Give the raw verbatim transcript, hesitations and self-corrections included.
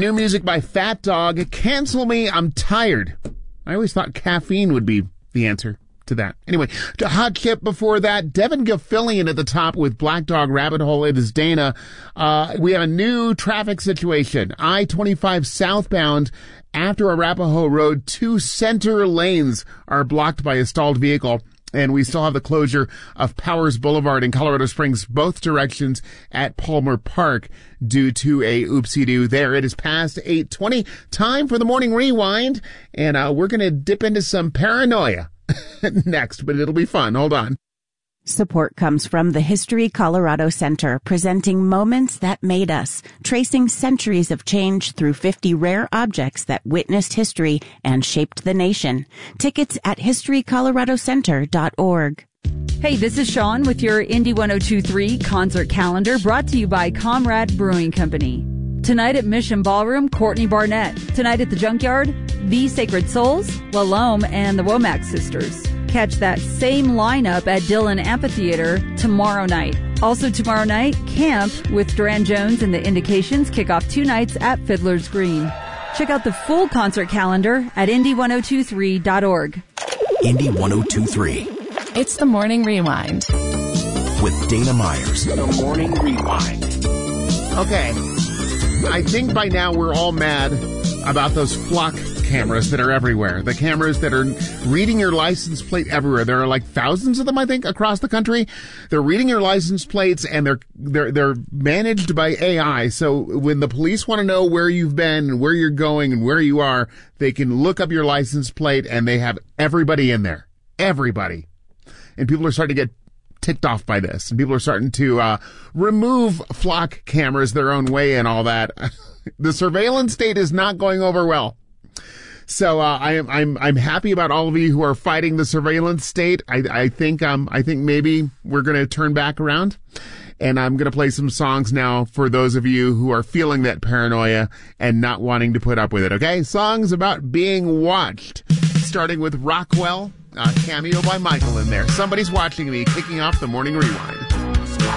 new music by Fat Dog, Cancel Me, I'm Tired. I always thought caffeine would be the answer to that. Anyway, to Hot Chip before that, Devin Gilfillian at the top with Black Dog Rabbit Hole. It is Dana. Uh, we have a new traffic situation. I twenty-five southbound after Arapahoe Road, two center lanes are blocked by a stalled vehicle. And we still have the closure of Powers Boulevard in Colorado Springs, both directions at Palmer Park due to a oopsie-doo there. It is past eight twenty. Time for the morning rewind. And uh, we're going to dip into some paranoia next, but it'll be fun. Hold on. Support comes from the History Colorado Center, presenting Moments That Made Us, tracing centuries of change through fifty rare objects that witnessed history and shaped the nation. Tickets at history colorado center dot org. Hey, this is Sean with your Indy one oh two point three concert calendar, brought to you by Comrade Brewing Company. Tonight at Mission Ballroom, Courtney Barnett. Tonight at the Junkyard, The Sacred Souls, Lalome, and the Womack Sisters. Catch that same lineup at Dillon Amphitheater tomorrow night. Also tomorrow night, Camp with Duran Jones and the Indications kick off two nights at Fiddler's Green. Check out the full concert calendar at indy one oh two three dot org. Indy one oh two point three. It's the Morning Rewind. With Dana Myers. The Morning Rewind. Okay. I think by now we're all mad about those flock cameras that are everywhere. The cameras that are reading your license plate everywhere. There are like thousands of them, I think, across the country. They're reading your license plates, and they're they're they're managed by A I. So when the police want to know where you've been and where you're going and where you are, they can look up your license plate, and they have everybody in there. Everybody. And people are starting to get ticked off by this, and people are starting to uh remove flock cameras their own way and all that. The surveillance state is not going over well. So uh, I am I'm I'm happy about all of you who are fighting the surveillance state. I I think um I think maybe we're going to turn back around, and I'm going to play some songs now for those of you who are feeling that paranoia and not wanting to put up with it. Okay, songs about being watched, starting with Rockwell, uh, cameo by Michael in there. Somebody's watching me, kicking off the Morning Rewind.